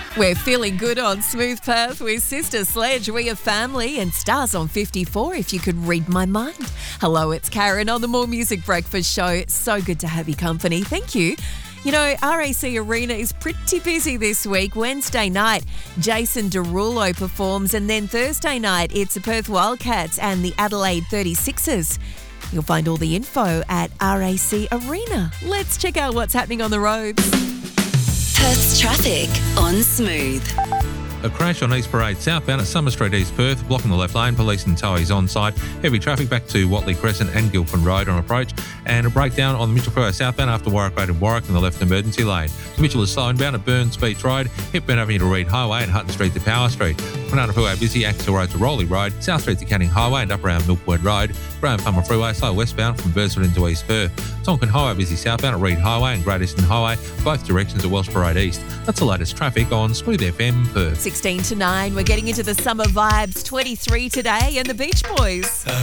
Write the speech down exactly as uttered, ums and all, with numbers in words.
We're feeling good on Smooth Perth with Sister Sledge. We are family and stars on fifty-four if you could read my mind. Hello, it's Karen on the More Music Breakfast Show. It's so good to have your company. Thank you. You know, R A C Arena is pretty busy this week. Wednesday night, Jason Derulo performs, and then Thursday night, it's the Perth Wildcats and the Adelaide thirty-sixers. You'll find all the info at R A C Arena. Let's check out what's happening on the roads. Perth's traffic on Smooth. A crash on East Parade southbound at Summer Street, East Perth, blocking the left lane. Police and tow is on site. Heavy traffic back to Watley Crescent and Guildford Road on approach. And a breakdown on the Mitchell Freeway southbound after Warwick Road and Warwick in the left emergency lane. Mitchell is slowing down at Burns Beach Road, Hepburn Avenue to Reed Highway and Hutton Street to Power Street. Banana Freeway busy, Axel Road to Rowley Road, South Street to Canning Highway and up around Milkwood Road. Graham Palmer Freeway slow westbound from Burswood into East Perth. Tonkin Highway busy southbound at Reed Highway and Great Eastern Highway, both directions at Welsh Parade East. That's the latest traffic on Smooth F M Perth. sixteen to nine, we're getting into the summer vibes. twenty-three today and the Beach Boys.